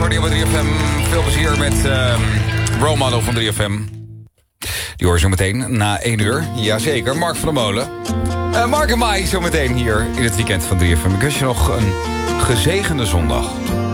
Radio bij 3FM. Veel plezier met Role Model van 3FM. Die hoor je zo meteen na 1 uur. Jazeker, Mark van der Molen. Mark en Mai zo meteen hier in het weekend van 3FM. Ik wens je nog een gezegende zondag.